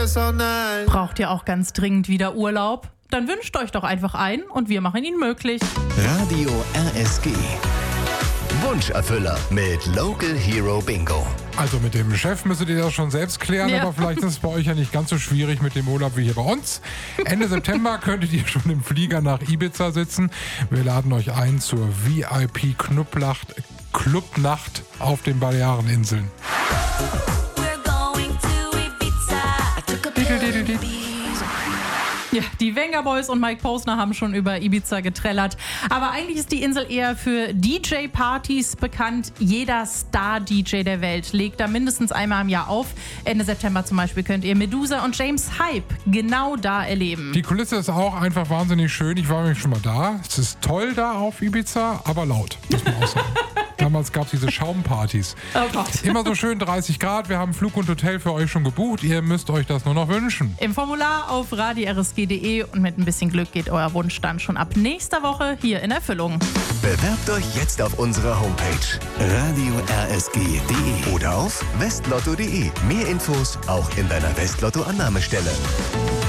Braucht ihr auch ganz dringend wieder Urlaub? Dann wünscht euch doch einfach einen und wir machen ihn möglich. Radio RSG. Wunscherfüller mit Local Hero Bingo. Also mit dem Chef müsstet ihr das schon selbst klären, Ja. aber vielleicht ist es bei euch ja nicht ganz so schwierig mit dem Urlaub wie hier bei uns. Ende September könntet ihr schon im Flieger nach Ibiza sitzen. Wir laden euch ein zur VIP-Clubnacht auf den Baleareninseln. Ja, die Venga Boys und Mike Posner haben schon über Ibiza getrellert. Aber eigentlich ist die Insel eher für DJ-Partys bekannt. Jeder Star-DJ der Welt legt da mindestens einmal im Jahr auf. Ende September zum Beispiel könnt ihr Medusa und James Hype genau da erleben. Die Kulisse ist auch einfach wahnsinnig schön. Ich war nämlich schon mal da. Es ist toll da auf Ibiza, aber laut, muss man auch sagen. Damals gab es diese Schaumpartys. Oh Gott. Immer so schön 30 Grad. Wir haben Flug und Hotel für euch schon gebucht. Ihr müsst euch das nur noch wünschen. Im Formular auf radio-rsg.de und mit ein bisschen Glück geht euer Wunsch dann schon ab nächster Woche hier in Erfüllung. Bewerbt euch jetzt auf unserer Homepage radio-rsg.de oder auf westlotto.de. Mehr Infos auch in deiner Westlotto-Annahmestelle.